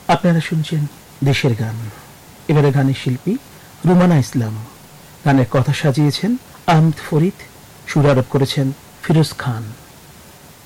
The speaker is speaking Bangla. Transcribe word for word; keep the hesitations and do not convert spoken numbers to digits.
আপনারা শুনছেন দেশের গান। এবারে গানের শিল্পী রুমানা ইসলাম। গানের কথা সাজিয়েছেন আহমদ ফরিদ, সুরারোপ করেছেন ফিরোজ খান।